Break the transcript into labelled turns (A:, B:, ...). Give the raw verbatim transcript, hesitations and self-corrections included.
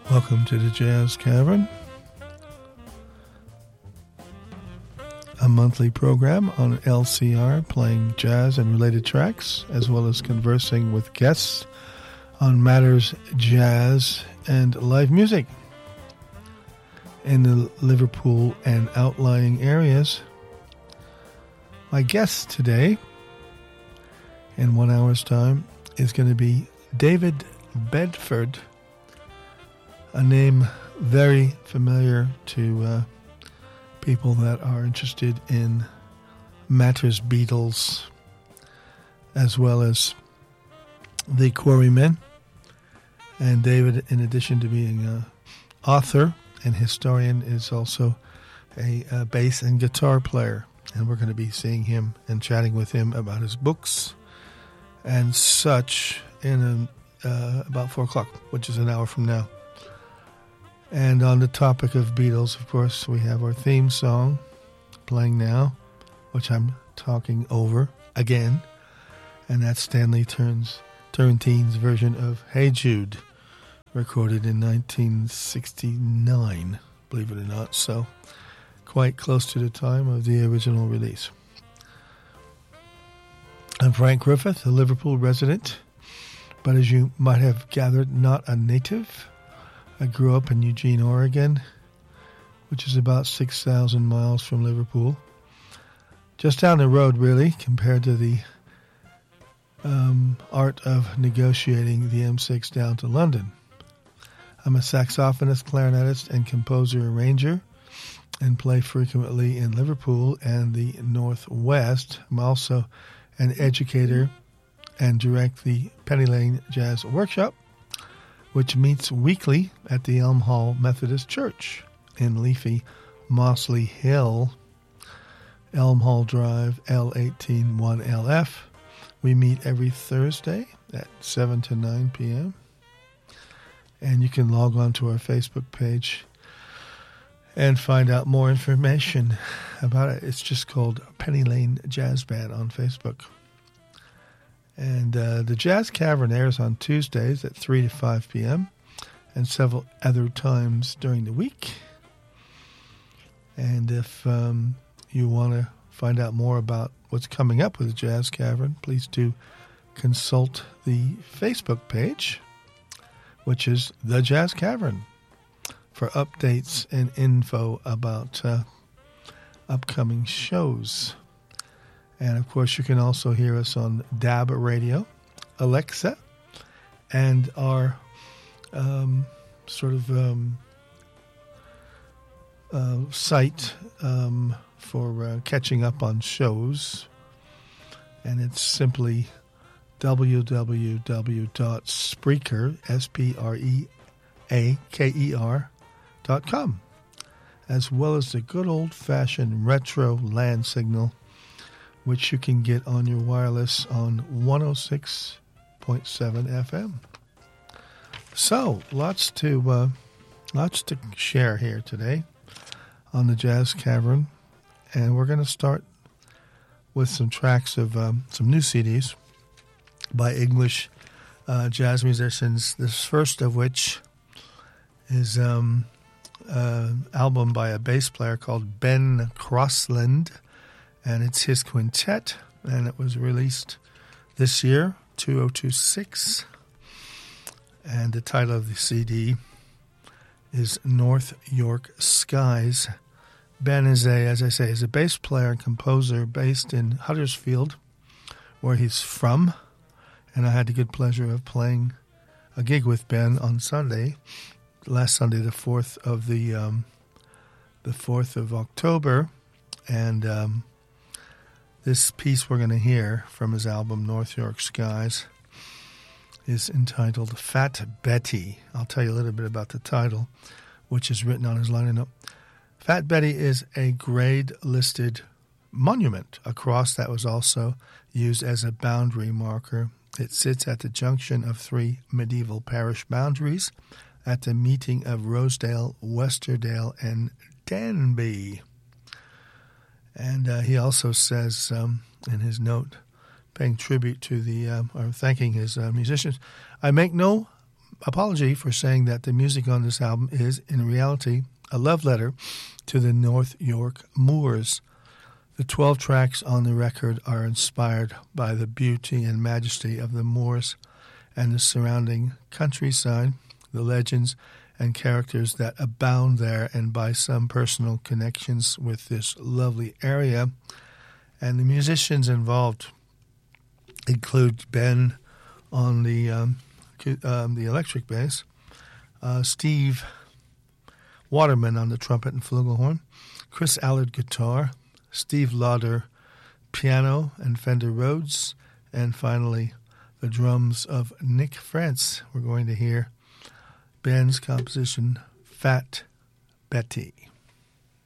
A: Welcome to the Jazz Cavern, a monthly program on L C R playing jazz and related tracks, as well as conversing with guests on matters jazz and live music. In the Liverpool and outlying areas, my guest today, in one hour's time, is going to be David Bedford, a name very familiar to uh, people that are interested in matters Beatles, as well as the Quarrymen. And David, in addition to being an author and historian, is also a, a bass and guitar player. And we're going to be seeing him and chatting with him about his books and such in an, uh, about four o'clock, which is an hour from now. And on the topic of Beatles, of course, we have our theme song playing now, which I'm talking over again. And that's Stanley Turns, Turrentine's version of Hey Jude, recorded in nineteen sixty-nine, believe it or not. So quite close to the time of the original release. I'm Frank Griffith, a Liverpool resident, but as you might have gathered, not a native. I grew up in Eugene, Oregon, which is about six thousand miles from Liverpool. Just down the road, really, compared to the um, art of negotiating the M six down to London. I'm a saxophonist, clarinetist, and composer-arranger, and play frequently in Liverpool and the Northwest. I'm also an educator and direct the Penny Lane Jazz Workshop, which meets weekly at the Elm Hall Methodist Church in leafy Mossley Hill, Elm Hall Drive, L eighteen one L F. We meet every Thursday at seven to nine p.m. And you can log on to our Facebook page and find out more information about it. It's just called Penny Lane Jazz Band on Facebook. And uh, the Jazz Cavern airs on Tuesdays at three to five p.m. and several other times during the week. And if um, you want to find out more about what's coming up with the Jazz Cavern, please do consult the Facebook page, which is The Jazz Cavern, for updates and info about uh, upcoming shows. And, of course, you can also hear us on D A B Radio, Alexa, and our um, sort of um, uh, site um, for uh, catching up on shows. And it's simply w w w dot spreaker, S P R E A K E R, dot com, as well as the good old-fashioned retro land signal, which you can get on your wireless on one oh six point seven F M. So, lots to uh, lots to share here today on the Jazz Cavern, and we're going to start with some tracks of um, some new C Ds by English uh, jazz musicians. This first of which is um, an album by a bass player called Ben Crossland, and it's his quintet, and it was released this year, two thousand twenty-six. And the title of the C D is North York Skies. Ben is a, as I say, is a bass player and composer based in Huddersfield, where he's from. And I had the good pleasure of playing a gig with Ben on Sunday, last Sunday, the fourth of the um, the fourth of October, and um, this piece we're going to hear from his album North York Skies is entitled Fat Betty. I'll tell you a little bit about the title, which is written on his liner note. Fat Betty is a grade-listed monument, a cross that was also used as a boundary marker. It sits at the junction of three medieval parish boundaries at the meeting of Rosedale, Westerdale, and Danby. And uh, he also says um, in his note, paying tribute to the, um, or thanking his uh, musicians, I make no apology for saying that the music on this album is, in reality, a love letter to the North York Moors. The twelve tracks on the record are inspired by the beauty and majesty of the moors and the surrounding countryside, the legends and characters that abound there, and by some personal connections with this lovely area. And the musicians involved include Ben on the um, um, the electric bass, uh, Steve Waterman on the trumpet and flugelhorn, Chris Allard guitar, Steve Lauder piano and Fender Rhodes, and finally the drums of Nick France. We're going to hear Ben's composition, Fat Betty.